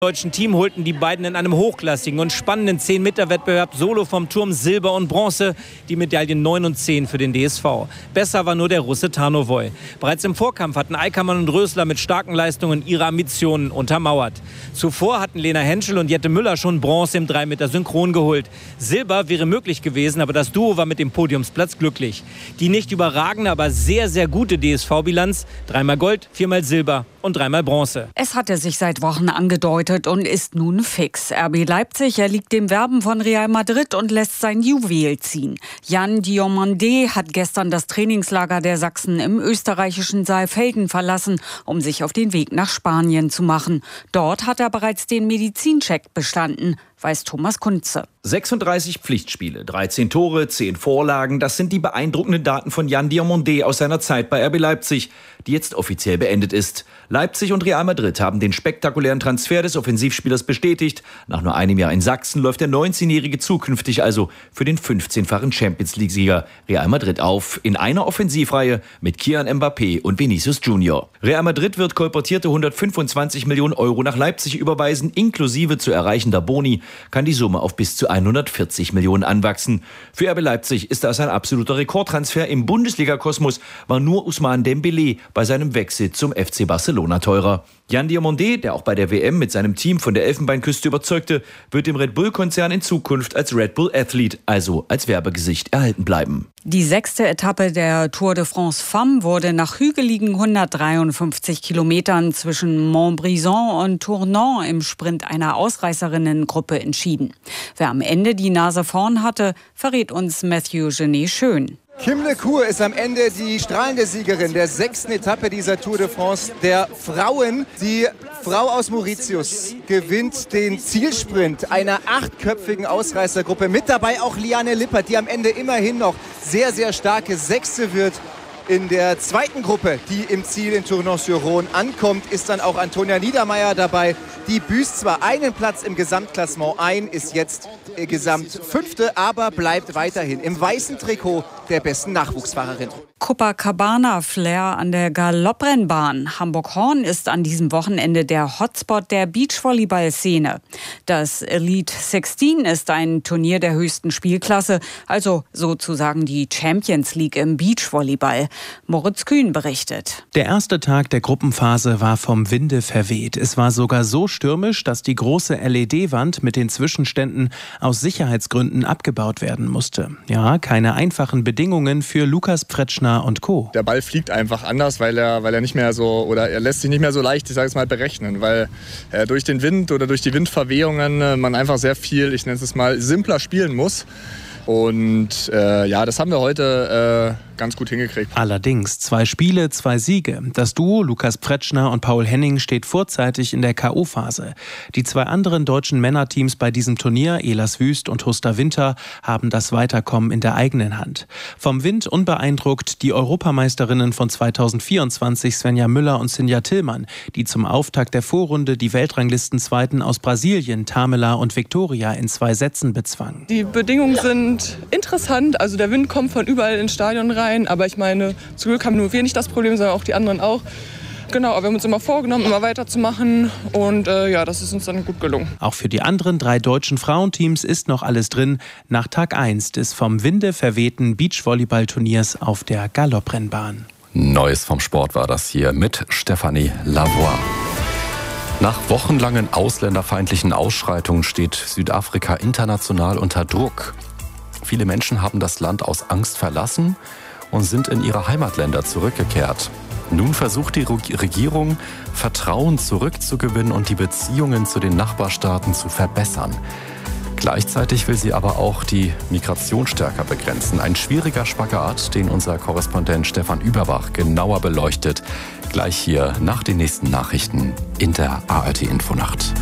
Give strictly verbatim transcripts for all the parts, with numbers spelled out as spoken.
deutschen Team holten die beiden in einem hochklassigen und spannenden zehn-Meter-Wettbewerb Solo vom Turm Silber und Bronze, die Medaillen neun und zehn für den D S V. Besser war nur der Russe Tarnowoy. Bereits im Vorkampf hatten Eickermann und Rösler mit starken Leistungen ihre Ambitionen untermauert. Zuvor hatten Lena Henschel und Jette Müller schon Bronze im drei Meter Synchron geholt. Silber wäre möglich gewesen, aber das Duo war mit dem Podiumsplatz glücklich. Die nicht überragende, aber sehr, sehr gute D S V-Bilanz: dreimal Gold, viermal Silber und dreimal Bronze. Es hatte sich seit Wochen angedeutet und ist nun fix. R B Leipzig erliegt dem Werben von Real Madrid und lässt sein Juwel ziehen. Yann Diomandé hat gestern das Trainingslager der Sachsen im österreichischen Saalfelden verlassen, um sich auf den Weg nach Spanien zu machen. Dort hat er bereits den Medizincheck bestanden, weiß Thomas Kunze. sechsunddreißig Pflichtspiele, dreizehn Tore, zehn Vorlagen. Das sind die beeindruckenden Daten von Yann Diomandé aus seiner Zeit bei R B Leipzig, die jetzt offiziell beendet ist. Leipzig und Real Madrid haben den spektakulären Transfer des Offensivspielers bestätigt. Nach nur einem Jahr in Sachsen läuft der neunzehnjährige zukünftig also für den fünfzehnfachen Champions-League-Sieger Real Madrid auf. In einer Offensivreihe mit Kylian Mbappé und Vinicius Junior. Real Madrid wird kolportierte hundertfünfundzwanzig Millionen Euro nach Leipzig überweisen. Inklusive zu erreichender Boni kann die Summe auf bis zu hundertvierzig Millionen anwachsen. Für R B Leipzig ist das ein absoluter Rekordtransfer. Im Bundesliga-Kosmos war nur Ousmane Dembélé bei seinem Wechsel zum F C Barcelona teurer. Yann Diomandé, der auch bei der W M mit seinem Team von der Elfenbeinküste überzeugte, wird dem Red Bull-Konzern in Zukunft als Red Bull Athlete, also als Werbegesicht, erhalten bleiben. Die sechste Etappe der Tour de France Femmes wurde nach hügeligen hundertdreiundfünfzig Kilometern zwischen Montbrison und Tournon im Sprint einer Ausreißerinnengruppe entschieden. Wer am Ende die Nase vorn hatte, verrät uns Mathieu Genet schön. Kim LeCour ist am Ende die strahlende Siegerin der sechsten Etappe dieser Tour de France der Frauen. Die Frau aus Mauritius gewinnt den Zielsprint einer achtköpfigen Ausreißergruppe. Mit dabei auch Liane Lippert, die am Ende immerhin noch sehr, sehr starke Sechste wird. In der zweiten Gruppe, die im Ziel in Tournon-sur-Rhône ankommt, ist dann auch Antonia Niedermeier dabei. Die büßt zwar einen Platz im Gesamtklassement ein, ist jetzt Gesamtfünfte, aber bleibt weiterhin im weißen Trikot der besten Nachwuchsfahrerin. Copacabana Flair an der Galopprennbahn. Hamburg-Horn ist an diesem Wochenende der Hotspot der Beachvolleyball-Szene. Das Elite sechzehn ist ein Turnier der höchsten Spielklasse, also sozusagen die Champions League im Beachvolleyball. Moritz Kühn berichtet. Der erste Tag der Gruppenphase war vom Winde verweht. Es war sogar so stürmisch, dass die große L E D-Wand mit den Zwischenständen aus Sicherheitsgründen abgebaut werden musste. Ja, keine einfachen Bedingungen für Lukas Pfretschner und Co. Der Ball fliegt einfach anders, weil er, weil er nicht mehr so, oder er lässt sich nicht mehr so leicht, ich sage es mal, berechnen, weil äh, durch den Wind oder durch die Windverwehungen äh, man einfach sehr viel, ich nenne es mal, simpler spielen muss. Und äh, ja, das haben wir heute äh, ganz gut hingekriegt. Allerdings zwei Spiele, zwei Siege. Das Duo Lukas Pfretschner und Paul Henning steht vorzeitig in der K O-Phase. Die zwei anderen deutschen Männerteams bei diesem Turnier, Elas Wüst und Huster Winter, haben das Weiterkommen in der eigenen Hand. Vom Wind unbeeindruckt die Europameisterinnen von zweitausendvierundzwanzig Svenja Müller und Sinja Tillmann, die zum Auftakt der Vorrunde die Weltranglistenzweiten aus Brasilien, Tamela und Victoria, in zwei Sätzen bezwangen. Die Bedingungen sind interessant, also der Wind kommt von überall ins Stadion rein, aber ich meine, zum Glück haben nur wir nicht das Problem, sondern auch die anderen auch. Genau, aber wir haben uns immer vorgenommen, immer weiterzumachen und äh, ja, das ist uns dann gut gelungen. Auch für die anderen drei deutschen Frauenteams ist noch alles drin nach Tag eins des vom Winde verwehten Beachvolleyball-Turniers auf der Galopprennbahn. Neues vom Sport war das hier mit Stefanie Lavoie. Nach wochenlangen ausländerfeindlichen Ausschreitungen steht Südafrika international unter Druck. Viele Menschen haben das Land aus Angst verlassen und sind in ihre Heimatländer zurückgekehrt. Nun versucht die Regierung, Vertrauen zurückzugewinnen und die Beziehungen zu den Nachbarstaaten zu verbessern. Gleichzeitig will sie aber auch die Migration stärker begrenzen. Ein schwieriger Spagat, den unser Korrespondent Stefan Überbach genauer beleuchtet. Gleich hier nach den nächsten Nachrichten in der A R T-Infonacht.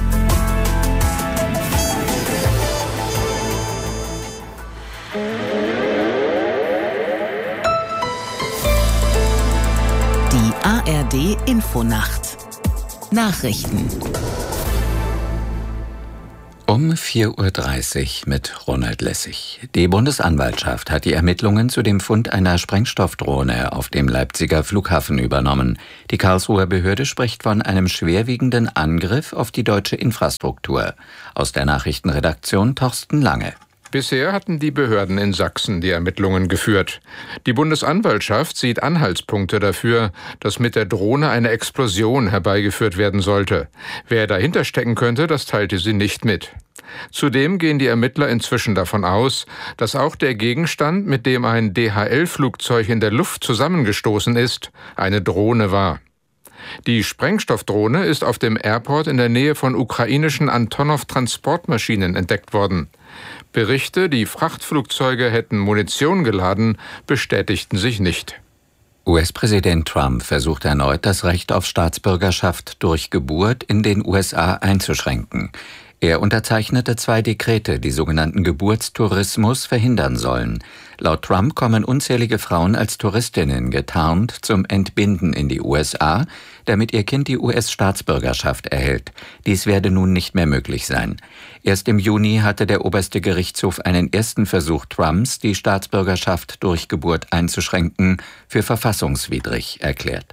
Die A R D-Infonacht. Nachrichten. Um vier Uhr dreißig mit Ronald Lessig. Die Bundesanwaltschaft hat die Ermittlungen zu dem Fund einer Sprengstoffdrohne auf dem Leipziger Flughafen übernommen. Die Karlsruher Behörde spricht von einem schwerwiegenden Angriff auf die deutsche Infrastruktur. Aus der Nachrichtenredaktion Thorsten Lange. Bisher hatten die Behörden in Sachsen die Ermittlungen geführt. Die Bundesanwaltschaft sieht Anhaltspunkte dafür, dass mit der Drohne eine Explosion herbeigeführt werden sollte. Wer dahinter stecken könnte, das teilte sie nicht mit. Zudem gehen die Ermittler inzwischen davon aus, dass auch der Gegenstand, mit dem ein D H L-Flugzeug in der Luft zusammengestoßen ist, eine Drohne war. Die Sprengstoffdrohne ist auf dem Airport in der Nähe von ukrainischen Antonov-Transportmaschinen entdeckt worden. Berichte, die Frachtflugzeuge hätten Munition geladen, bestätigten sich nicht. U S-Präsident Trump versucht erneut, das Recht auf Staatsbürgerschaft durch Geburt in den U S A einzuschränken. Er unterzeichnete zwei Dekrete, die sogenannten Geburtstourismus verhindern sollen. Laut Trump kommen unzählige Frauen als Touristinnen getarnt zum Entbinden in die U S A, damit ihr Kind die U S-Staatsbürgerschaft erhält. Dies werde nun nicht mehr möglich sein. Erst im Juni hatte der oberste Gerichtshof einen ersten Versuch Trumps, die Staatsbürgerschaft durch Geburt einzuschränken, für verfassungswidrig erklärt.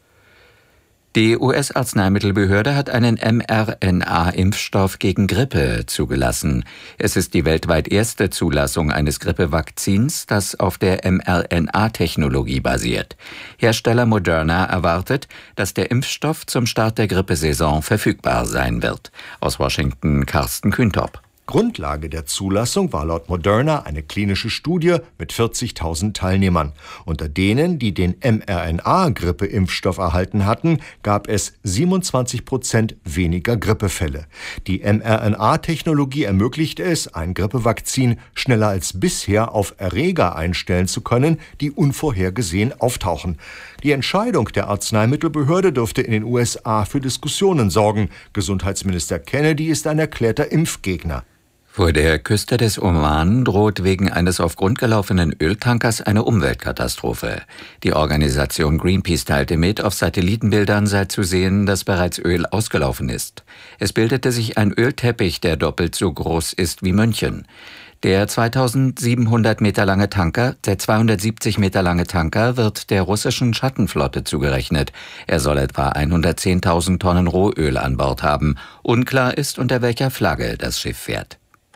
Die U S-Arzneimittelbehörde hat einen mRNA-Impfstoff gegen Grippe zugelassen. Es ist die weltweit erste Zulassung eines Grippevakzins, das auf der mRNA-Technologie basiert. Hersteller Moderna erwartet, dass der Impfstoff zum Start der Grippesaison verfügbar sein wird. Aus Washington Carsten Kühntop. Grundlage der Zulassung war laut Moderna eine klinische Studie mit vierzigtausend Teilnehmern. Unter denen, die den mRNA-Grippeimpfstoff erhalten hatten, gab es siebenundzwanzig Prozent weniger Grippefälle. Die mRNA-Technologie ermöglichte es, ein Grippevakzin schneller als bisher auf Erreger einstellen zu können, die unvorhergesehen auftauchen. Die Entscheidung der Arzneimittelbehörde dürfte in den U S A für Diskussionen sorgen. Gesundheitsminister Kennedy ist ein erklärter Impfgegner. Vor der Küste des Oman droht wegen eines auf Grund gelaufenen Öltankers eine Umweltkatastrophe. Die Organisation Greenpeace teilte mit, auf Satellitenbildern sei zu sehen, dass bereits Öl ausgelaufen ist. Es bildete sich ein Ölteppich, der doppelt so groß ist wie München. Der zweitausendsiebenhundert Meter lange Tanker, der zweihundertsiebzig Meter lange Tanker wird der russischen Schattenflotte zugerechnet. Er soll etwa hundertzehntausend Tonnen Rohöl an Bord haben. Unklar ist, unter welcher Flagge das Schiff fährt.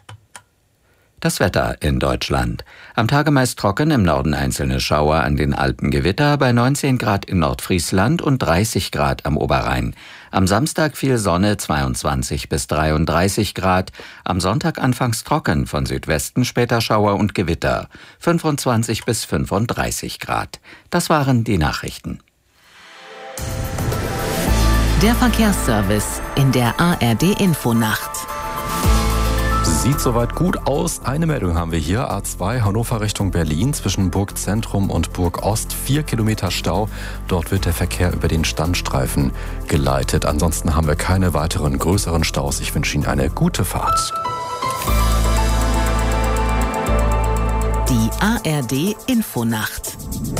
Das Wetter in Deutschland. Am Tage meist trocken, im Norden einzelne Schauer, an den Alpen Gewitter, bei neunzehn Grad in Nordfriesland und dreißig Grad am Oberrhein. Am Samstag viel Sonne, zweiundzwanzig bis dreiunddreißig Grad. Am Sonntag anfangs trocken, von Südwesten später Schauer und Gewitter, fünfundzwanzig bis fünfunddreißig Grad. Das waren die Nachrichten. Der Verkehrsservice in der A R D-Infonacht. Sieht soweit gut aus. Eine Meldung haben wir hier. A zwei Hannover Richtung Berlin zwischen Burgzentrum und Burgost. Vier Kilometer Stau. Dort wird der Verkehr über den Standstreifen geleitet. Ansonsten haben wir keine weiteren größeren Staus. Ich wünsche Ihnen eine gute Fahrt. Die A R D-Infonacht.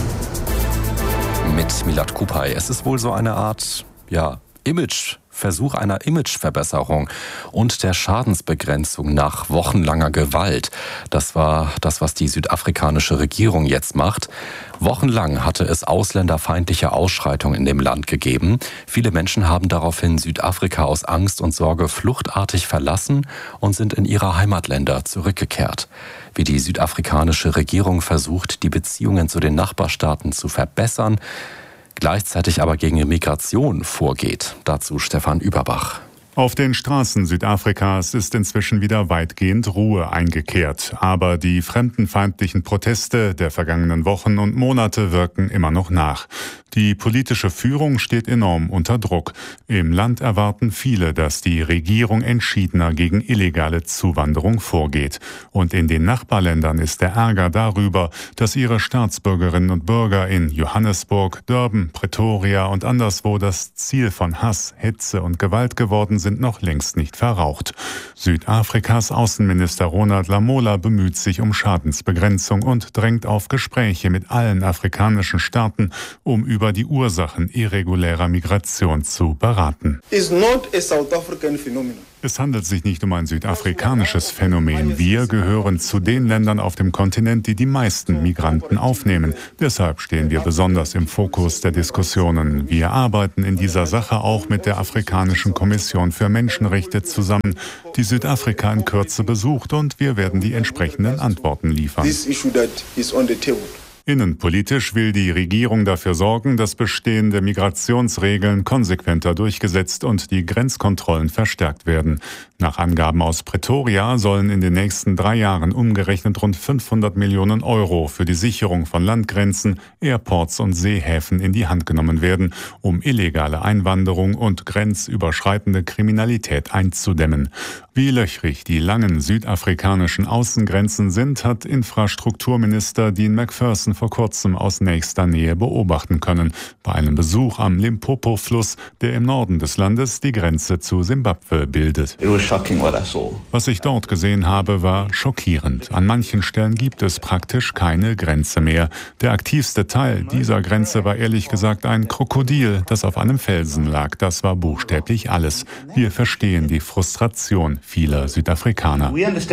Mit Milad Kupay. Es ist wohl so eine Art, ja, Image. Versuch einer Imageverbesserung und der Schadensbegrenzung nach wochenlanger Gewalt. Das war das, was die südafrikanische Regierung jetzt macht. Wochenlang hatte es ausländerfeindliche Ausschreitungen in dem Land gegeben. Viele Menschen haben daraufhin Südafrika aus Angst und Sorge fluchtartig verlassen und sind in ihre Heimatländer zurückgekehrt. Wie die südafrikanische Regierung versucht, die Beziehungen zu den Nachbarstaaten zu verbessern, gleichzeitig aber gegen Migration vorgeht. Dazu Stefan Überbach. Auf den Straßen Südafrikas ist inzwischen wieder weitgehend Ruhe eingekehrt. Aber die fremdenfeindlichen Proteste der vergangenen Wochen und Monate wirken immer noch nach. Die politische Führung steht enorm unter Druck. Im Land erwarten viele, dass die Regierung entschiedener gegen illegale Zuwanderung vorgeht. Und in den Nachbarländern ist der Ärger darüber, dass ihre Staatsbürgerinnen und Bürger in Johannesburg, Durban, Pretoria und anderswo das Ziel von Hass, Hetze und Gewalt geworden sind, noch längst nicht verraucht. Südafrikas Außenminister Ronald Lamola bemüht sich um Schadensbegrenzung und drängt auf Gespräche mit allen afrikanischen Staaten, um über die Ursachen irregulärer Migration zu beraten. Is not a South African phenomenon. Es handelt sich nicht um ein südafrikanisches Phänomen. Wir gehören zu den Ländern auf dem Kontinent, die die meisten Migranten aufnehmen. Deshalb stehen wir besonders im Fokus der Diskussionen. Wir arbeiten in dieser Sache auch mit der Afrikanischen Kommission für Menschenrechte zusammen, die Südafrika in Kürze besucht, und wir werden die entsprechenden Antworten liefern. Innenpolitisch will die Regierung dafür sorgen, dass bestehende Migrationsregeln konsequenter durchgesetzt und die Grenzkontrollen verstärkt werden. Nach Angaben aus Pretoria sollen in den nächsten drei Jahren umgerechnet rund fünfhundert Millionen Euro für die Sicherung von Landgrenzen, Airports und Seehäfen in die Hand genommen werden, um illegale Einwanderung und grenzüberschreitende Kriminalität einzudämmen. Wie löchrig die langen südafrikanischen Außengrenzen sind, hat Infrastrukturminister Dean McPherson vor kurzem aus nächster Nähe beobachten können, bei einem Besuch am Limpopo-Fluss, der im Norden des Landes die Grenze zu Simbabwe bildet. Was ich dort gesehen habe, war schockierend. An manchen Stellen gibt es praktisch keine Grenze mehr. Der aktivste Teil dieser Grenze war ehrlich gesagt ein Krokodil, das auf einem Felsen lag. Das war buchstäblich alles. Wir verstehen die Frustration vieler Südafrikaner.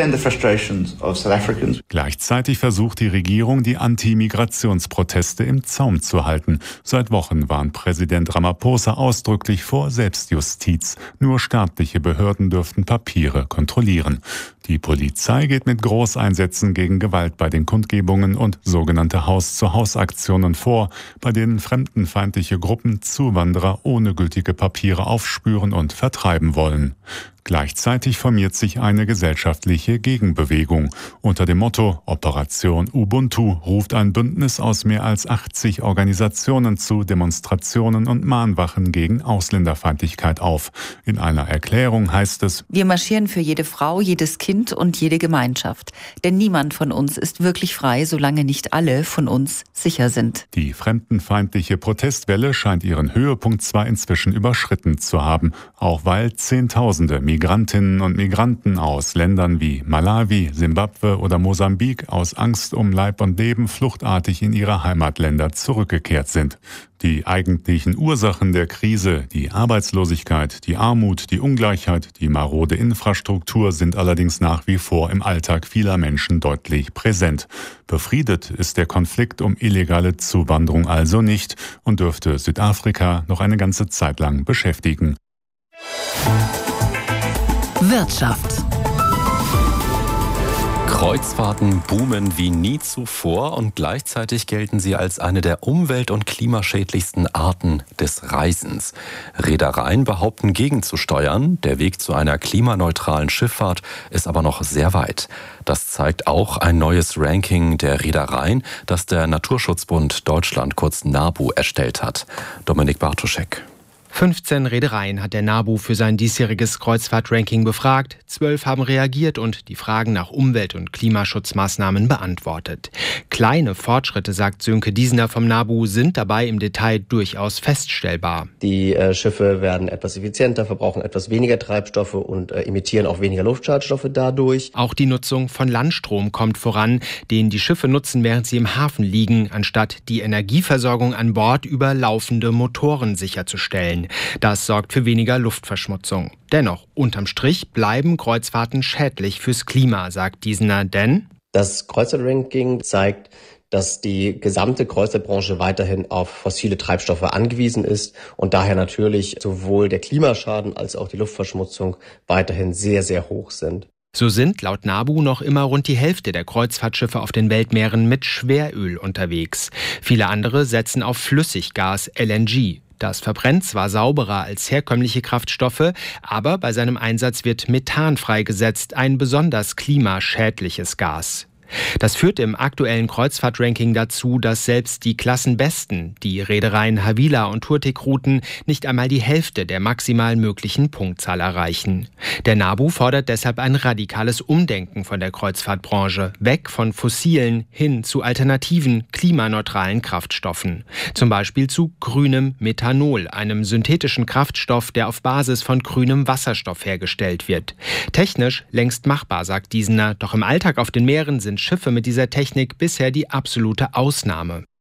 Gleichzeitig versucht die Regierung, die Anti-Migrationsproteste im Zaum zu halten. Seit Wochen warnt Präsident Ramaphosa ausdrücklich vor Selbstjustiz. Nur staatliche Behörden dürften Papiere kontrollieren. Die Polizei geht mit Großeinsätzen gegen Gewalt bei den Kundgebungen und sogenannte Haus-zu-Haus-Aktionen vor, bei denen fremdenfeindliche Gruppen Zuwanderer ohne gültige Papiere aufspüren und vertreiben wollen. Gleichzeitig formiert sich eine gesellschaftliche Gegenbewegung. Unter dem Motto Operation Ubuntu ruft ein Bündnis aus mehr als achtzig Organisationen zu Demonstrationen und Mahnwachen gegen Ausländerfeindlichkeit auf. In einer Erklärung heißt es: Wir marschieren für jede Frau, jedes Kind und jede Gemeinschaft. Denn niemand von uns ist wirklich frei, solange nicht alle von uns sicher sind. Die fremdenfeindliche Protestwelle scheint ihren Höhepunkt zwar inzwischen überschritten zu haben, auch weil Zehntausende Migrantinnen und Migranten aus Ländern wie Malawi, Simbabwe oder Mosambik aus Angst um Leib und Leben fluchtartig in ihre Heimatländer zurückgekehrt sind. Die eigentlichen Ursachen der Krise, die Arbeitslosigkeit, die Armut, die Ungleichheit, die marode Infrastruktur sind allerdings nach wie vor im Alltag vieler Menschen deutlich präsent. Befriedet ist der Konflikt um illegale Zuwanderung also nicht und dürfte Südafrika noch eine ganze Zeit lang beschäftigen. Wirtschaft. Kreuzfahrten boomen wie nie zuvor und gleichzeitig gelten sie als eine der umwelt- und klimaschädlichsten Arten des Reisens. Reedereien behaupten gegenzusteuern. Der Weg zu einer klimaneutralen Schifffahrt ist aber noch sehr weit. Das zeigt auch ein neues Ranking der Reedereien, das der Naturschutzbund Deutschland, kurz NABU, erstellt hat. Dominik Bartoschek. fünfzehn Reedereien hat der NABU für sein diesjähriges Kreuzfahrt-Ranking befragt. Zwölf haben reagiert und die Fragen nach Umwelt- und Klimaschutzmaßnahmen beantwortet. Kleine Fortschritte, sagt Sönke Diesener vom NABU, sind dabei im Detail durchaus feststellbar. Die äh, Schiffe werden etwas effizienter, verbrauchen etwas weniger Treibstoffe und äh, emittieren auch weniger Luftschadstoffe dadurch. Auch die Nutzung von Landstrom kommt voran, den die Schiffe nutzen, während sie im Hafen liegen, anstatt die Energieversorgung an Bord über laufende Motoren sicherzustellen. Das sorgt für weniger Luftverschmutzung. Dennoch, unterm Strich bleiben Kreuzfahrten schädlich fürs Klima, sagt Diesener, denn das Kreuzfahrt-Ranking zeigt, dass die gesamte Kreuzfahrtbranche weiterhin auf fossile Treibstoffe angewiesen ist und daher natürlich sowohl der Klimaschaden als auch die Luftverschmutzung weiterhin sehr, sehr hoch sind. So sind laut NABU noch immer rund die Hälfte der Kreuzfahrtschiffe auf den Weltmeeren mit Schweröl unterwegs. Viele andere setzen auf Flüssiggas L N G. Das verbrennt zwar sauberer als herkömmliche Kraftstoffe, aber bei seinem Einsatz wird Methan freigesetzt, ein besonders klimaschädliches Gas. Das führt im aktuellen Kreuzfahrt-Ranking dazu, dass selbst die Klassenbesten, die Reedereien Havila und Turtic-Routen, nicht einmal die Hälfte der maximal möglichen Punktzahl erreichen. Der NABU fordert deshalb ein radikales Umdenken von der Kreuzfahrtbranche, weg von fossilen hin zu alternativen, klimaneutralen Kraftstoffen. Zum Beispiel zu grünem Methanol, einem synthetischen Kraftstoff, der auf Basis von grünem Wasserstoff hergestellt wird. Technisch längst machbar, sagt Diesener, doch im Alltag auf den Meeren sind Schiffe mit dieser Technik bisher die absolute Ausnahme.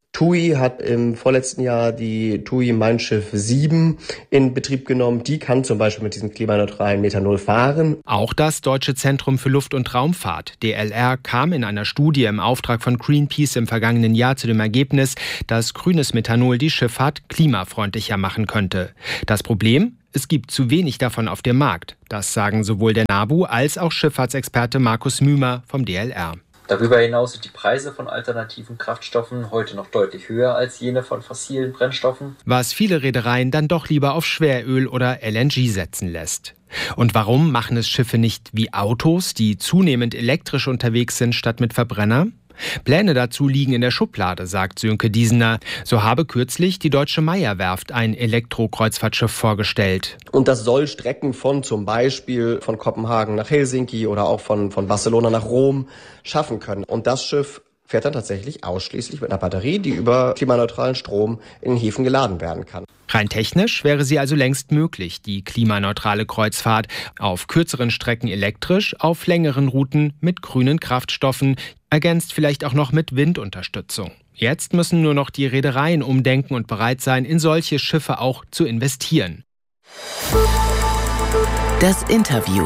TUI hat im vorletzten Jahr die TUI Mein Schiff sieben in Betrieb genommen. Die kann zum Beispiel mit diesem klimaneutralen Methanol fahren. Auch das Deutsche Zentrum für Luft- und Raumfahrt, D L R, kam in einer Studie im Auftrag von Greenpeace im vergangenen Jahr zu dem Ergebnis, dass grünes Methanol die Schifffahrt klimafreundlicher machen könnte. Das Problem? Es gibt zu wenig davon auf dem Markt. Das sagen sowohl der NABU als auch Schifffahrtsexperte Markus Mümer vom D L R. Darüber hinaus sind die Preise von alternativen Kraftstoffen heute noch deutlich höher als jene von fossilen Brennstoffen. Was viele Reedereien dann doch lieber auf Schweröl oder L N G setzen lässt. Und warum machen es Schiffe nicht wie Autos, die zunehmend elektrisch unterwegs sind, statt mit Verbrenner? Pläne dazu liegen in der Schublade, sagt Sönke Diesener. So habe kürzlich die Deutsche Meyer-Werft ein Elektro-Kreuzfahrtschiff vorgestellt. Und das soll Strecken von zum Beispiel von Kopenhagen nach Helsinki oder auch von, von Barcelona nach Rom schaffen können. Und das Schiff fährt dann tatsächlich ausschließlich mit einer Batterie, die über klimaneutralen Strom in den Häfen geladen werden kann. Rein technisch wäre sie also längst möglich, die klimaneutrale Kreuzfahrt. Auf kürzeren Strecken elektrisch, auf längeren Routen mit grünen Kraftstoffen, ergänzt vielleicht auch noch mit Windunterstützung. Jetzt müssen nur noch die Reedereien umdenken und bereit sein, in solche Schiffe auch zu investieren. Das Interview.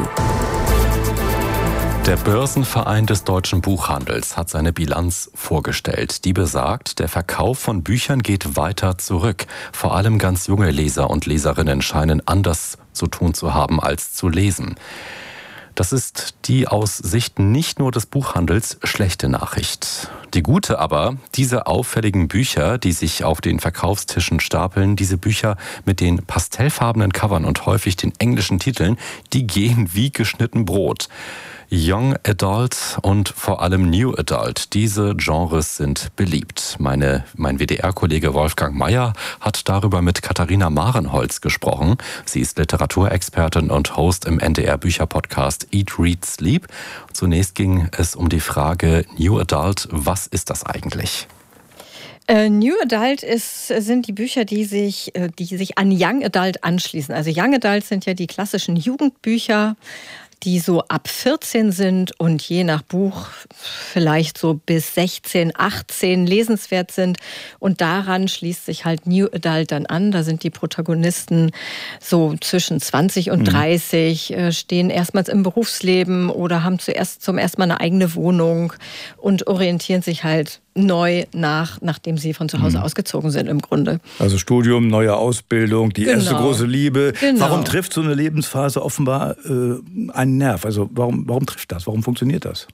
Der Börsenverein des deutschen Buchhandels hat seine Bilanz vorgestellt. Die besagt, der Verkauf von Büchern geht weiter zurück. Vor allem ganz junge Leser und Leserinnen scheinen anders zu tun zu haben als zu lesen. Das ist die aus Sicht nicht nur des Buchhandels schlechte Nachricht. Die gute aber, diese auffälligen Bücher, die sich auf den Verkaufstischen stapeln, diese Bücher mit den pastellfarbenen Covern und häufig den englischen Titeln, die gehen wie geschnitten Brot. Young Adult und vor allem New Adult, diese Genres sind beliebt. Meine, mein W D R-Kollege Wolfgang Mayer hat darüber mit Katharina Marenholz gesprochen. Sie ist Literaturexpertin und Host im N D R-Bücher-Podcast Eat, Read, Sleep. Zunächst ging es um die Frage New Adult, was ist das eigentlich? Uh, New Adult ist, sind die Bücher, die sich, die sich an Young Adult anschließen. Also Young Adult sind ja die klassischen Jugendbücher, die so ab vierzehn sind und je nach Buch vielleicht so bis sechzehn, achtzehn lesenswert sind. Und daran schließt sich halt New Adult dann an. Da sind die Protagonisten so zwischen zwanzig und dreißig, stehen erstmals im Berufsleben oder haben zuerst zum ersten Mal eine eigene Wohnung und orientieren sich halt neu nach, nachdem sie von zu Hause mhm. ausgezogen sind im Grunde. Also Studium, neue Ausbildung, die genau. erste große Liebe. Genau. Warum trifft so eine Lebensphase offenbar äh, einen Nerv? Also warum, warum trifft das? Warum funktioniert das?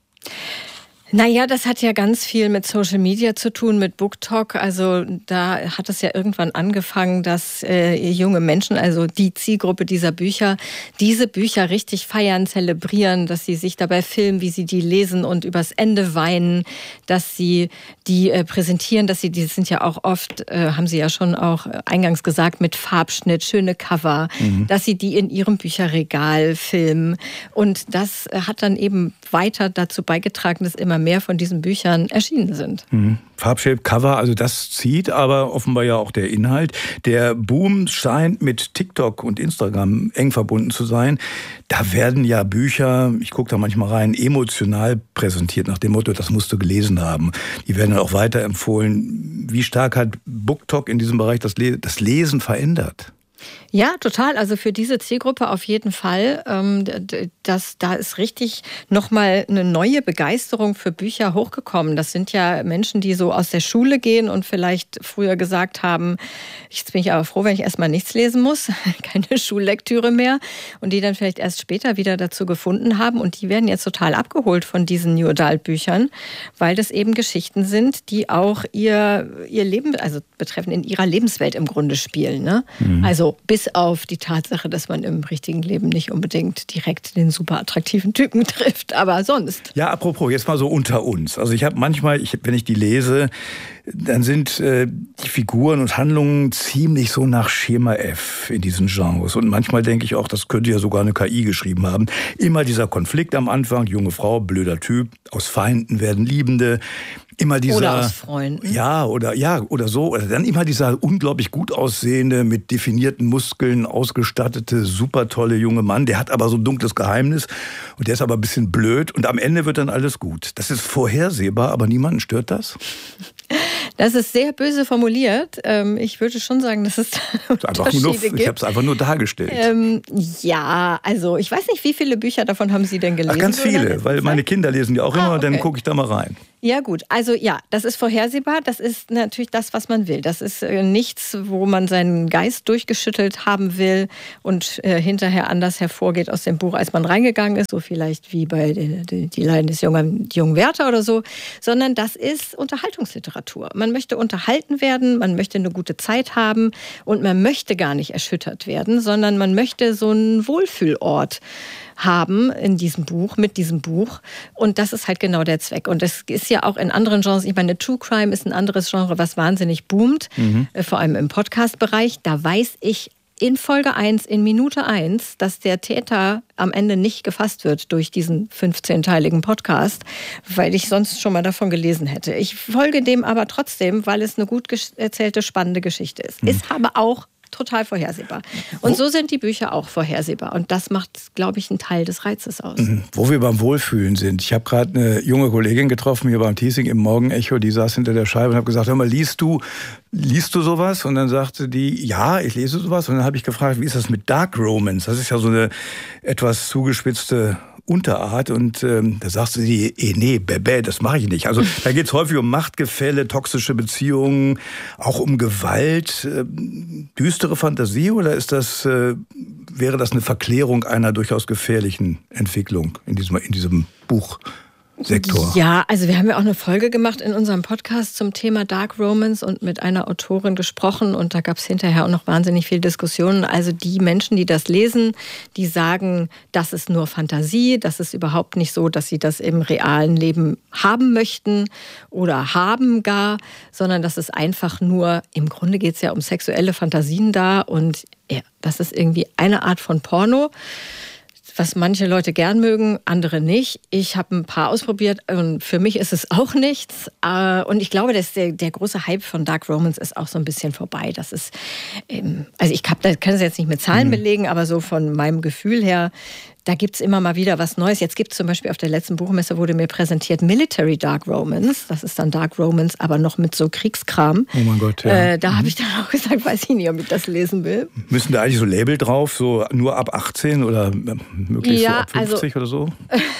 Naja, das hat ja ganz viel mit Social Media zu tun, mit BookTok. Also da hat es ja irgendwann angefangen, dass äh, junge Menschen, also die Zielgruppe dieser Bücher, diese Bücher richtig feiern, zelebrieren, dass sie sich dabei filmen, wie sie die lesen und übers Ende weinen, dass sie die äh, präsentieren, dass sie, die sind ja auch oft, äh, haben sie ja schon auch eingangs gesagt, mit Farbschnitt, schöne Cover, mhm. dass sie die in ihrem Bücherregal filmen. Und das äh, hat dann eben weiter dazu beigetragen, dass immer mehr von diesen Büchern erschienen sind. Mhm. Farbshape, Cover, also das zieht, aber offenbar ja auch der Inhalt. Der Boom scheint mit TikTok und Instagram eng verbunden zu sein. Da werden ja Bücher, ich gucke da manchmal rein, emotional präsentiert, nach dem Motto, das musst du gelesen haben. Die werden dann auch weiterempfohlen. Wie stark hat BookTok in diesem Bereich das Lesen verändert? Ja, total. Also für diese Zielgruppe auf jeden Fall. Das, da ist richtig nochmal eine neue Begeisterung für Bücher hochgekommen. Das sind ja Menschen, die so aus der Schule gehen und vielleicht früher gesagt haben, jetzt bin ich aber froh, wenn ich erstmal nichts lesen muss, keine Schullektüre mehr. Und die dann vielleicht erst später wieder dazu gefunden haben. Und die werden jetzt total abgeholt von diesen New Adult Büchern, weil das eben Geschichten sind, die auch ihr, ihr Leben, also betreffen in ihrer Lebenswelt im Grunde spielen. Ne? Mhm. Also bis auf die Tatsache, dass man im richtigen Leben nicht unbedingt direkt den super attraktiven Typen trifft, aber sonst. Ja, apropos, jetzt mal so unter uns. Also ich habe manchmal, ich, wenn ich die lese, dann sind äh, die Figuren und Handlungen ziemlich so nach Schema F in diesen Genres. Und manchmal denke ich auch, das könnte ja sogar eine K I geschrieben haben. Immer dieser Konflikt am Anfang, junge Frau, blöder Typ, aus Feinden werden Liebende. Immer dieser, oder aus Freunden. Ja, oder, ja, oder so. Oder dann immer dieser unglaublich gut aussehende, mit definierten Muskeln ausgestattete, super tolle junge Mann. Der hat aber so ein dunkles Geheimnis und der ist aber ein bisschen blöd. Und am Ende wird dann alles gut. Das ist vorhersehbar, aber niemanden stört das? Das ist sehr böse formuliert. Ähm, ich würde schon sagen, dass es Unterschiede nur, gibt. Ich habe es einfach nur dargestellt. Ähm, ja, also ich weiß nicht, wie viele Bücher davon haben Sie denn gelesen? Ach, ganz viele, weil meine Kinder lesen die auch immer, ah, okay. Dann gucke ich da mal rein. Ja gut, also ja, das ist vorhersehbar, das ist natürlich das, was man will. Das ist äh, nichts, wo man seinen Geist durchgeschüttelt haben will und äh, hinterher anders hervorgeht aus dem Buch, als man reingegangen ist, so vielleicht wie bei die, die, die Leiden des jungen, jungen Werther oder so, sondern das ist Unterhaltungsliteratur. Man möchte unterhalten werden, man möchte eine gute Zeit haben und man möchte gar nicht erschüttert werden, sondern man möchte so einen Wohlfühlort haben in diesem Buch, mit diesem Buch. Und das ist halt genau der Zweck. Und das ist ja auch in anderen Genres, ich meine, True Crime ist ein anderes Genre, was wahnsinnig boomt, mhm. vor allem im Podcast-Bereich. Da weiß ich in Folge eins, in Minute eins, dass der Täter am Ende nicht gefasst wird durch diesen fünfzehnteiligen Podcast, weil ich sonst schon mal davon gelesen hätte. Ich folge dem aber trotzdem, weil es eine gut erzählte, spannende Geschichte ist. Mhm. Ist aber auch total vorhersehbar. Und so sind die Bücher auch vorhersehbar. Und das macht, glaube ich, einen Teil des Reizes aus. Wo wir beim Wohlfühlen sind. Ich habe gerade eine junge Kollegin getroffen hier beim Teasing im Morgenecho, die saß hinter der Scheibe und habe gesagt, hör mal, liest du, liest du sowas? Und dann sagte die, ja, ich lese sowas. Und dann habe ich gefragt, wie ist das mit Dark Romance? Das ist ja so eine etwas zugespitzte Unterart und ähm, da sagst du die, eh, nee, bäbä, das mache ich nicht. Also da geht es häufig um Machtgefälle, toxische Beziehungen, auch um Gewalt, äh, düstere Fantasie oder ist das, äh, wäre das eine Verklärung einer durchaus gefährlichen Entwicklung in diesem, in diesem Buch? Sektor. Ja, also wir haben ja auch eine Folge gemacht in unserem Podcast zum Thema Dark Romance und mit einer Autorin gesprochen und da gab es hinterher auch noch wahnsinnig viele Diskussionen. Also die Menschen, die das lesen, die sagen, das ist nur Fantasie, das ist überhaupt nicht so, dass sie das im realen Leben haben möchten oder haben gar, sondern das ist einfach nur, im Grunde geht es ja um sexuelle Fantasien da und ja, das ist irgendwie eine Art von Porno, was manche Leute gern mögen, andere nicht. Ich habe ein paar ausprobiert und für mich ist es auch nichts. Und ich glaube, dass der, der große Hype von Dark Romance ist auch so ein bisschen vorbei. Das ist, also ich kann es jetzt nicht mit Zahlen mhm. belegen, aber so von meinem Gefühl her, da gibt es immer mal wieder was Neues. Jetzt gibt es zum Beispiel auf der letzten Buchmesse, wurde mir präsentiert Military Dark Romance. Das ist dann Dark Romance, aber noch mit so Kriegskram. Oh mein Gott, ja. Äh, da habe ich dann auch gesagt, weiß ich nicht, ob ich das lesen will. Müssen da eigentlich so Label drauf, so nur ab achtzehn oder möglichst ja, so ab fünfzig also, oder so?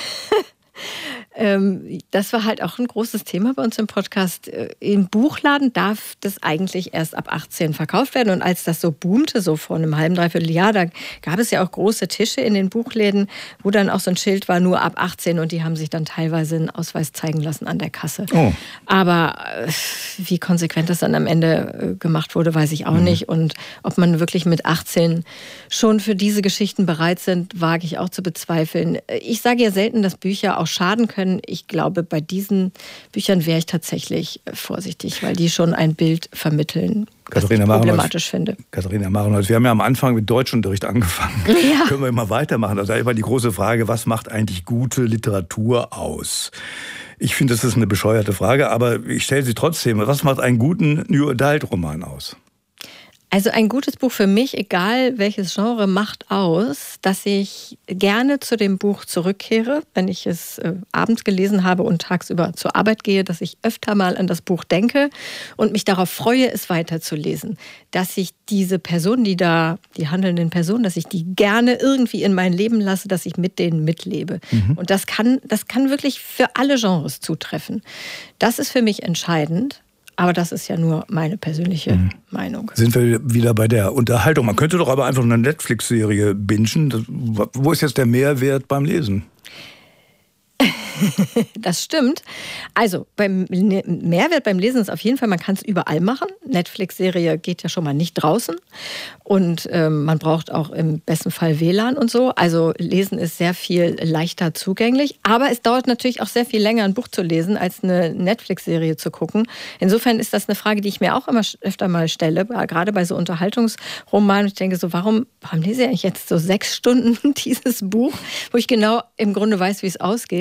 Das war halt auch ein großes Thema bei uns im Podcast. Im Buchladen darf das eigentlich erst ab achtzehn verkauft werden. Und als das so boomte, so vor einem halben, dreiviertel Jahr, da gab es ja auch große Tische in den Buchläden, wo dann auch so ein Schild war, nur ab achtzehn. Und die haben sich dann teilweise einen Ausweis zeigen lassen an der Kasse. Oh. Aber wie konsequent das dann am Ende gemacht wurde, weiß ich auch mhm. nicht. Und ob man wirklich mit achtzehn schon für diese Geschichten bereit sind, wage ich auch zu bezweifeln. Ich sage ja selten, dass Bücher auch schaden können. Ich glaube, bei diesen Büchern wäre ich tatsächlich vorsichtig, weil die schon ein Bild vermitteln, was ich problematisch finde. Katharina Maronholz, wir haben ja am Anfang mit Deutschunterricht angefangen. Ja. Können wir immer weitermachen? Also immer die große Frage, was macht eigentlich gute Literatur aus? Ich finde, das ist eine bescheuerte Frage, aber ich stelle sie trotzdem. Was macht einen guten New Adult-Roman aus? Also ein gutes Buch für mich, egal welches Genre, macht aus, dass ich gerne zu dem Buch zurückkehre, wenn ich es äh, abends gelesen habe und tagsüber zur Arbeit gehe, dass ich öfter mal an das Buch denke und mich darauf freue, es weiterzulesen. Dass ich diese Personen, die da, die handelnden Personen, dass ich die gerne irgendwie in mein Leben lasse, dass ich mit denen mitlebe. Mhm. Und das kann, das kann wirklich für alle Genres zutreffen. Das ist für mich entscheidend. Aber das ist ja nur meine persönliche mhm. Meinung. Sind wir wieder bei der Unterhaltung. Man könnte doch aber einfach eine Netflix-Serie bingen. Wo ist jetzt der Mehrwert beim Lesen? Das stimmt. Also beim Mehrwert beim Lesen ist auf jeden Fall, man kann es überall machen. Netflix-Serie geht ja schon mal nicht draußen und ähm, man braucht auch im besten Fall W L A N und so. Also Lesen ist sehr viel leichter zugänglich, aber es dauert natürlich auch sehr viel länger, ein Buch zu lesen, als eine Netflix-Serie zu gucken. Insofern ist das eine Frage, die ich mir auch immer öfter mal stelle, gerade bei so Unterhaltungsromanen. Ich denke so, warum, warum lese ich eigentlich jetzt so sechs Stunden dieses Buch, wo ich genau im Grunde weiß, wie es ausgeht?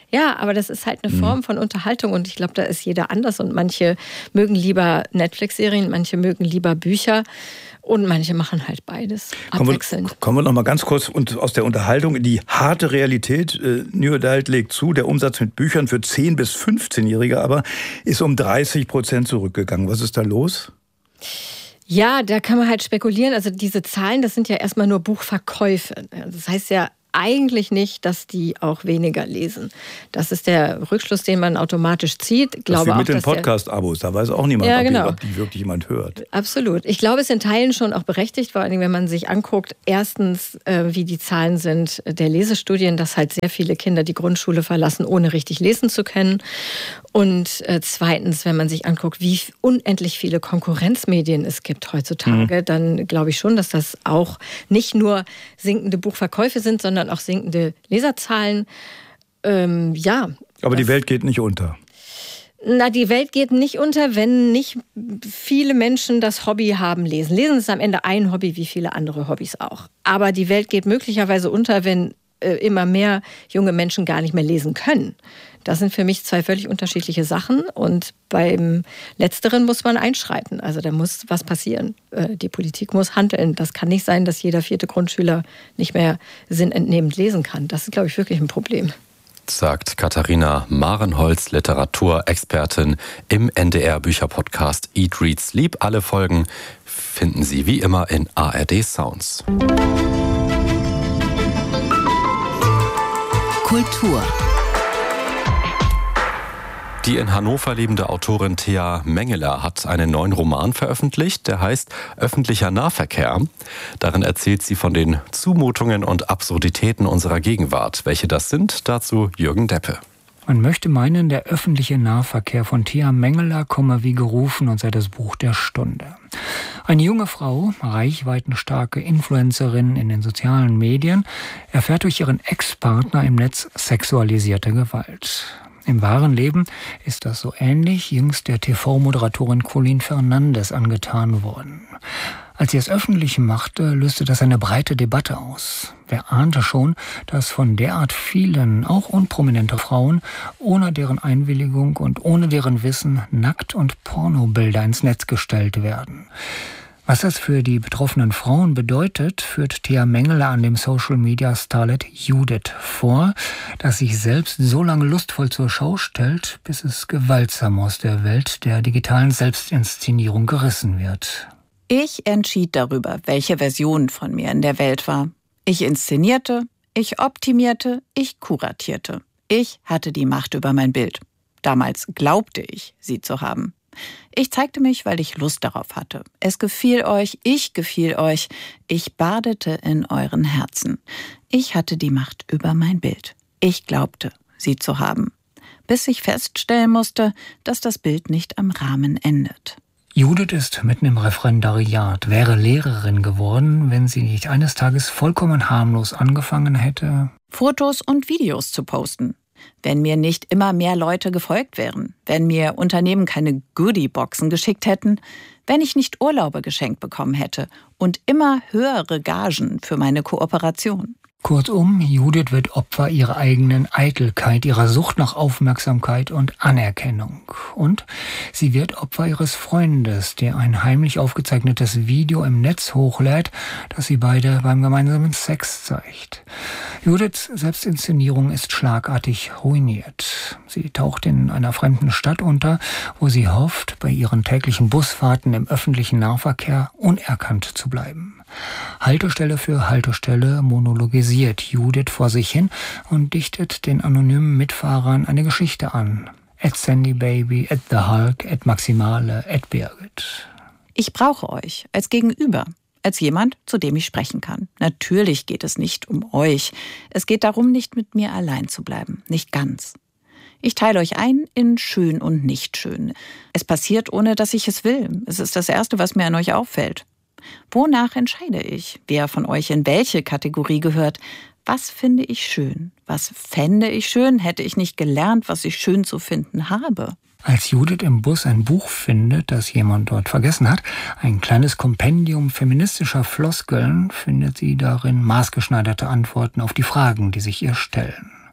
Ja, aber das ist halt eine Form von Unterhaltung und ich glaube, da ist jeder anders und manche mögen lieber Netflix-Serien, manche mögen lieber Bücher und manche machen halt beides abwechselnd. Kommen wir, kommen wir noch mal ganz kurz aus der Unterhaltung in die harte Realität. New Adult legt zu, der Umsatz mit Büchern für zehn- bis fünfzehnjährige aber ist um dreißig Prozent zurückgegangen. Was ist da los? Ja, da kann man halt spekulieren. Also diese Zahlen, das sind ja erstmal nur Buchverkäufe. Das heißt ja eigentlich nicht, dass die auch weniger lesen. Das ist der Rückschluss, den man automatisch zieht. Ich glaube das ist wie mit auch, den Podcast-Abos, da weiß auch niemand, ja, ob, genau. die, ob die wirklich jemand hört. Absolut. Ich glaube, es ist in Teilen schon auch berechtigt, vor allem wenn man sich anguckt, erstens, äh, wie die Zahlen sind der Lesestudien, dass halt sehr viele Kinder die Grundschule verlassen, ohne richtig lesen zu können. Und äh, zweitens, wenn man sich anguckt, wie unendlich viele Konkurrenzmedien es gibt heutzutage, mhm. dann glaube ich schon, dass das auch nicht nur sinkende Buchverkäufe sind, sondern auch sinkende Leserzahlen. Ähm, ja. Aber die Welt geht nicht unter. Na, die Welt geht nicht unter, wenn nicht viele Menschen das Hobby haben, lesen. Lesen ist am Ende ein Hobby, wie viele andere Hobbys auch. Aber die Welt geht möglicherweise unter, wenn äh, immer mehr junge Menschen gar nicht mehr lesen können. Das sind für mich zwei völlig unterschiedliche Sachen und beim Letzteren muss man einschreiten. Also da muss was passieren. Die Politik muss handeln. Das kann nicht sein, dass jeder vierte Grundschüler nicht mehr sinnentnehmend lesen kann. Das ist, glaube ich, wirklich ein Problem. Sagt Katharina Marenholz, Literaturexpertin im N D R-Bücherpodcast Eat, Read, Sleep. Alle Folgen finden Sie wie immer in A R D Sounds. Kultur. Die in Hannover lebende Autorin Thea Mengeler hat einen neuen Roman veröffentlicht, der heißt Öffentlicher Nahverkehr. Darin erzählt sie von den Zumutungen und Absurditäten unserer Gegenwart. Welche das sind, dazu Jürgen Deppe. Man möchte meinen, der öffentliche Nahverkehr von Thea Mengeler komme wie gerufen und sei das Buch der Stunde. Eine junge Frau, reichweitenstarke Influencerin in den sozialen Medien, erfährt durch ihren Ex-Partner im Netz sexualisierte Gewalt. Im wahren Leben ist das so ähnlich jüngst der T V-Moderatorin Colleen Fernandes angetan worden. Als sie es öffentlich machte, löste das eine breite Debatte aus. Wer ahnte schon, dass von derart vielen, auch unprominente Frauen, ohne deren Einwilligung und ohne deren Wissen Nackt- und Pornobilder ins Netz gestellt werden? Was das für die betroffenen Frauen bedeutet, führt Thea Mengeler an dem Social-Media-Starlet Judith vor, das sich selbst so lange lustvoll zur Schau stellt, bis es gewaltsam aus der Welt der digitalen Selbstinszenierung gerissen wird. Ich entschied darüber, welche Version von mir in der Welt war. Ich inszenierte, ich optimierte, ich kuratierte. Ich hatte die Macht über mein Bild. Damals glaubte ich, sie zu haben. Ich zeigte mich, weil ich Lust darauf hatte. Es gefiel euch, ich gefiel euch. Ich badete in euren Herzen. Ich hatte die Macht über mein Bild. Ich glaubte, sie zu haben. Bis ich feststellen musste, dass das Bild nicht am Rahmen endet. Judith ist mitten im Referendariat, wäre Lehrerin geworden, wenn sie nicht eines Tages vollkommen harmlos angefangen hätte, Fotos und Videos zu posten. Wenn mir nicht immer mehr Leute gefolgt wären, wenn mir Unternehmen keine Goodie-Boxen geschickt hätten, wenn ich nicht Urlaube geschenkt bekommen hätte und immer höhere Gagen für meine Kooperation. Kurzum, Judith wird Opfer ihrer eigenen Eitelkeit, ihrer Sucht nach Aufmerksamkeit und Anerkennung. Und sie wird Opfer ihres Freundes, der ein heimlich aufgezeichnetes Video im Netz hochlädt, das sie beide beim gemeinsamen Sex zeigt. Judiths Selbstinszenierung ist schlagartig ruiniert. Sie taucht in einer fremden Stadt unter, wo sie hofft, bei ihren täglichen Busfahrten im öffentlichen Nahverkehr unerkannt zu bleiben. Haltestelle für Haltestelle monologisiert Judith vor sich hin und dichtet den anonymen Mitfahrern eine Geschichte an. At Sandy Baby, at The Hulk, at Maximale, at Birgit. Ich brauche euch als Gegenüber, als jemand, zu dem ich sprechen kann. Natürlich geht es nicht um euch. Es geht darum, nicht mit mir allein zu bleiben. Nicht ganz. Ich teile euch ein in schön und nicht schön. Es passiert, ohne dass ich es will. Es ist das Erste, was mir an euch auffällt. Wonach entscheide ich, wer von euch in welche Kategorie gehört? Was finde ich schön? Was fände ich schön, hätte ich nicht gelernt, was ich schön zu finden habe? Als Judith im Bus ein Buch findet, das jemand dort vergessen hat, ein kleines Kompendium feministischer Floskeln, findet sie darin maßgeschneiderte Antworten auf die Fragen, die sich ihr stellen.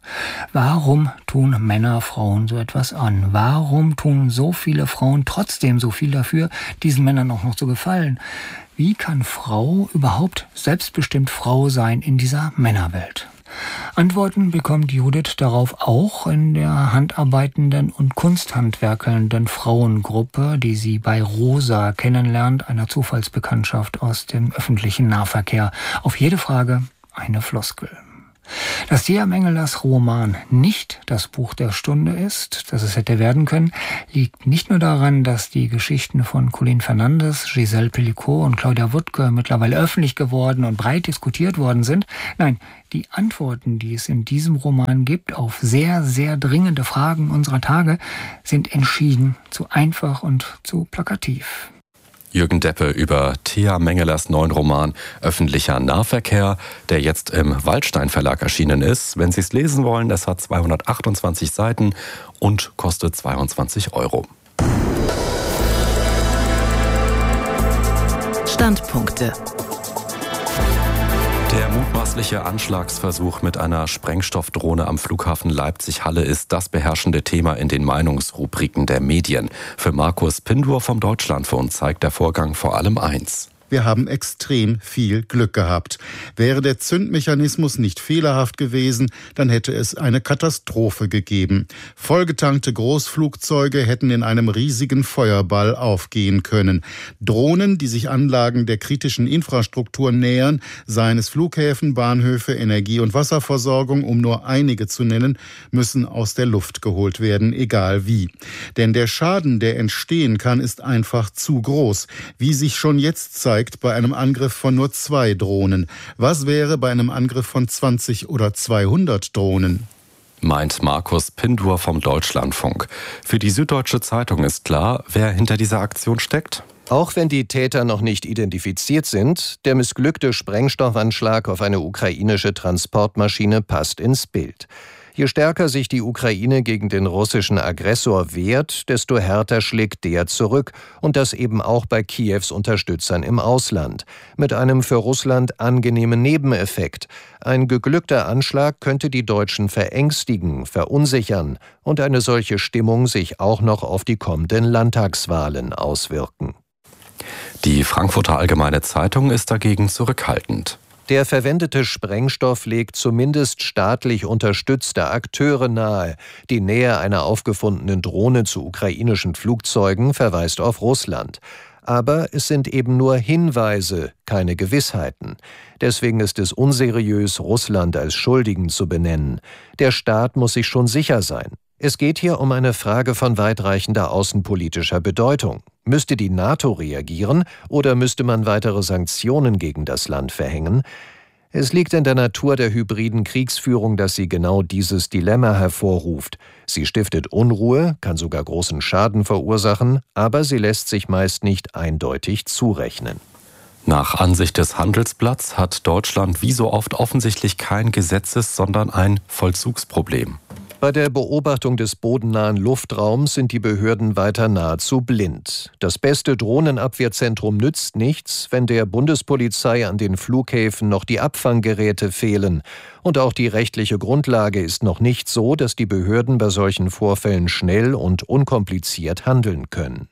Warum tun Männer Frauen so etwas an? Warum tun so viele Frauen trotzdem so viel dafür, diesen Männern auch noch zu gefallen? Wie kann Frau überhaupt selbstbestimmt Frau sein in dieser Männerwelt? Antworten bekommt Judith darauf auch in der handarbeitenden und kunsthandwerkelnden Frauengruppe, die sie bei Rosa kennenlernt, einer Zufallsbekanntschaft aus dem öffentlichen Nahverkehr. Auf jede Frage eine Floskel. Dass Thea Mengelers Roman nicht das Buch der Stunde ist, das es hätte werden können, liegt nicht nur daran, dass die Geschichten von Colleen Fernandes, Giselle Pellicot und Claudia Wuttke mittlerweile öffentlich geworden und breit diskutiert worden sind. Nein, die Antworten, die es in diesem Roman gibt auf sehr, sehr dringende Fragen unserer Tage, sind entschieden zu einfach und zu plakativ. Jürgen Deppe über Thea Mengelers neuen Roman Öffentlicher Nahverkehr, der jetzt im Waldstein Verlag erschienen ist. Wenn Sie es lesen wollen, es hat zweihundertachtundzwanzig Seiten und kostet zweiundzwanzig Euro. Standpunkte. Der mutmaßliche Anschlagsversuch mit einer Sprengstoffdrohne am Flughafen Leipzig-Halle ist das beherrschende Thema in den Meinungsrubriken der Medien. Für Markus Pindur vom Deutschlandfunk zeigt der Vorgang vor allem eins. Wir haben extrem viel Glück gehabt. Wäre der Zündmechanismus nicht fehlerhaft gewesen, dann hätte es eine Katastrophe gegeben. Vollgetankte Großflugzeuge hätten in einem riesigen Feuerball aufgehen können. Drohnen, die sich Anlagen der kritischen Infrastruktur nähern, seien es Flughäfen, Bahnhöfe, Energie- und Wasserversorgung, um nur einige zu nennen, müssen aus der Luft geholt werden, egal wie. Denn der Schaden, der entstehen kann, ist einfach zu groß. Wie sich schon jetzt zeigt, bei einem Angriff von nur zwei Drohnen. Was wäre bei einem Angriff von zwanzig oder zweihundert Drohnen? Meint Markus Pindur vom Deutschlandfunk. Für die Süddeutsche Zeitung ist klar, wer hinter dieser Aktion steckt. Auch wenn die Täter noch nicht identifiziert sind, der missglückte Sprengstoffanschlag auf eine ukrainische Transportmaschine passt ins Bild. Je stärker sich die Ukraine gegen den russischen Aggressor wehrt, desto härter schlägt der zurück. Und das eben auch bei Kiews Unterstützern im Ausland. Mit einem für Russland angenehmen Nebeneffekt. Ein geglückter Anschlag könnte die Deutschen verängstigen, verunsichern und eine solche Stimmung sich auch noch auf die kommenden Landtagswahlen auswirken. Die Frankfurter Allgemeine Zeitung ist dagegen zurückhaltend. Der verwendete Sprengstoff legt zumindest staatlich unterstützte Akteure nahe. Die Nähe einer aufgefundenen Drohne zu ukrainischen Flugzeugen verweist auf Russland. Aber es sind eben nur Hinweise, keine Gewissheiten. Deswegen ist es unseriös, Russland als Schuldigen zu benennen. Der Staat muss sich schon sicher sein. Es geht hier um eine Frage von weitreichender außenpolitischer Bedeutung. Müsste die NATO reagieren oder müsste man weitere Sanktionen gegen das Land verhängen? Es liegt in der Natur der hybriden Kriegsführung, dass sie genau dieses Dilemma hervorruft. Sie stiftet Unruhe, kann sogar großen Schaden verursachen, aber sie lässt sich meist nicht eindeutig zurechnen. Nach Ansicht des Handelsblatts hat Deutschland wie so oft offensichtlich kein Gesetzes-, sondern ein Vollzugsproblem. Bei der Beobachtung des bodennahen Luftraums sind die Behörden weiter nahezu blind. Das beste Drohnenabwehrzentrum nützt nichts, wenn der Bundespolizei an den Flughäfen noch die Abfanggeräte fehlen. Und auch die rechtliche Grundlage ist noch nicht so, dass die Behörden bei solchen Vorfällen schnell und unkompliziert handeln können.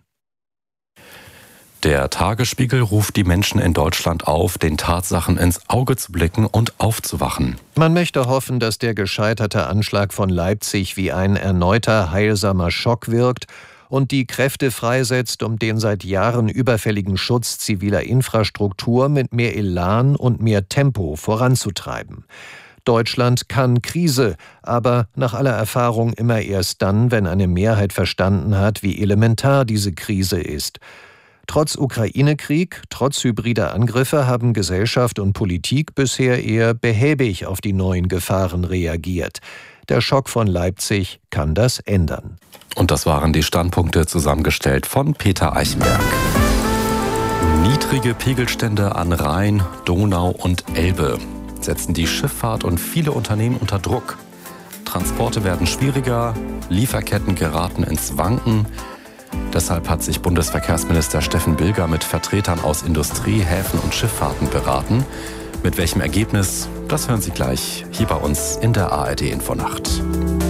Der Tagesspiegel ruft die Menschen in Deutschland auf, den Tatsachen ins Auge zu blicken und aufzuwachen. Man möchte hoffen, dass der gescheiterte Anschlag von Leipzig wie ein erneuter heilsamer Schock wirkt und die Kräfte freisetzt, um den seit Jahren überfälligen Schutz ziviler Infrastruktur mit mehr Elan und mehr Tempo voranzutreiben. Deutschland kann Krise, aber nach aller Erfahrung immer erst dann, wenn eine Mehrheit verstanden hat, wie elementar diese Krise ist. Trotz Ukraine-Krieg, trotz hybrider Angriffe haben Gesellschaft und Politik bisher eher behäbig auf die neuen Gefahren reagiert. Der Schock von Leipzig kann das ändern. Und das waren die Standpunkte, zusammengestellt von Peter Eichenberg. Niedrige Pegelstände an Rhein, Donau und Elbe setzen die Schifffahrt und viele Unternehmen unter Druck. Transporte werden schwieriger, Lieferketten geraten ins Wanken. Deshalb hat sich Bundesverkehrsminister Steffen Bilger mit Vertretern aus Industrie, Häfen und Schifffahrten beraten. Mit welchem Ergebnis? Das hören Sie gleich hier bei uns in der A R D Infonacht.